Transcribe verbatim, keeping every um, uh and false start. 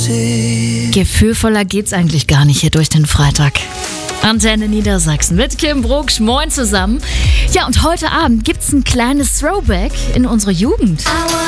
Gefühlvoller geht's eigentlich gar nicht hier durch den Freitag. Antenne Niedersachsen mit Kim Brucksch. Moin zusammen. Ja, und heute Abend gibt's ein kleines Throwback in unsere Jugend.